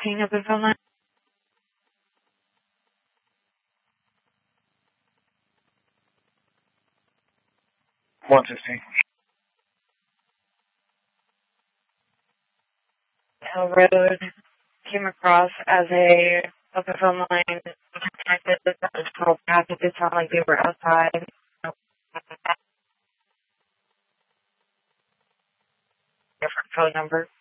hang up the phone line. Hill Road came across as a open phone line connected that was total traffic. It sounded like they were outside. Different phone number.